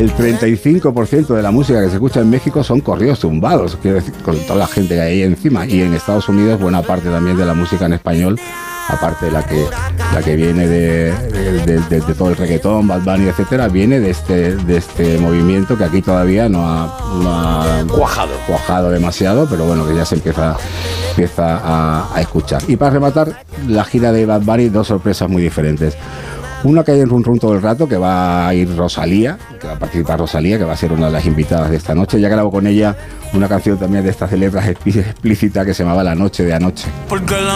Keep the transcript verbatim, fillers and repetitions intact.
el treinta y cinco por ciento de la música que se escucha en México son corridos tumbados, quiero decir, con toda la gente que hay ahí encima. Y en Estados Unidos buena parte también de la música en español, aparte de la que la que viene de, de, de, de, de todo el reggaetón, Bad Bunny, etcétera, viene de este de este movimiento que aquí todavía no ha, no ha cuajado. cuajado demasiado, pero bueno, que ya se empieza, empieza a, a escuchar. Y para rematar la gira de Bad Bunny, dos sorpresas muy diferentes. Una que hay en Run Run todo el rato, que va a ir Rosalía, que va a participar Rosalía, que va a ser una de las invitadas de esta noche. Ya grabó con ella una canción también de estas letras explícitas que se llamaba La Noche de Anoche.